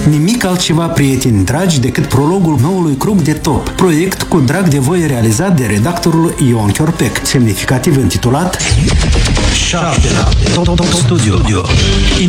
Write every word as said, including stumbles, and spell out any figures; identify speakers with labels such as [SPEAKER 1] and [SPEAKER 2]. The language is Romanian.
[SPEAKER 1] Nimic altceva, prieteni dragi, decât prologul noului Krug de Top, proiect cu drag de voie realizat de redactorul Ion Chiorpec, semnificativ intitulat
[SPEAKER 2] șapte Top Studio.